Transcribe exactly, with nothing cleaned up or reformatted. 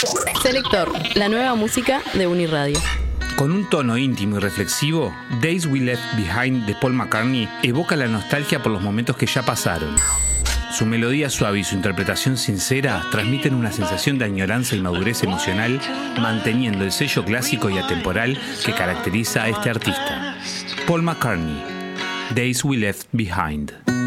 Selector, la nueva música de Uniradio. Con un tono íntimo y reflexivo, Days We Left Behind de Paul McCartney evoca la nostalgia por los momentos que ya pasaron. Su melodía suave y su interpretación sincera transmiten una sensación de añoranza y madurez emocional, manteniendo el sello clásico y atemporal que caracteriza a este artista. Paul McCartney, Days We Left Behind.